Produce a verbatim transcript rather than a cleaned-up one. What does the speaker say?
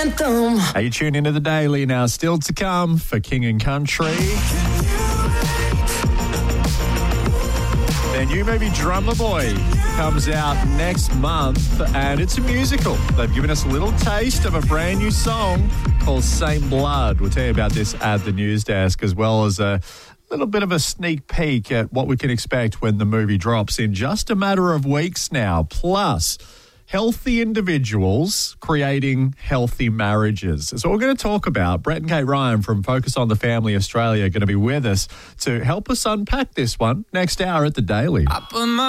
anthem. Hey, you tune into the Daily now. Still to come for King and Country. Their new movie Drummer Boy comes out next month, and it's a musical. They've given us a little taste of a brand new song called Saint Blood. We'll tell you about this at the news desk, as well as a little bit of a sneak peek at what we can expect when the movie drops in just a matter of weeks now. Plus, healthy individuals creating healthy marriages. So we're going to talk about. Brett and Kate Ryan from Focus on the Family Australia are going to be with us to help us unpack this one next hour at the Daily. I put my